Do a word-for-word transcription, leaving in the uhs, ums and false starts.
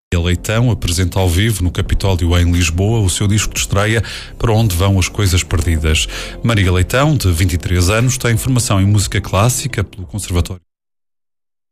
Maria Leitão apresenta ao vivo no Capitólio em Lisboa o seu disco de estreia Para Onde Vão as Coisas Perdidas. Maria Leitão, de vinte e três anos, tem formação em música clássica pelo Conservatório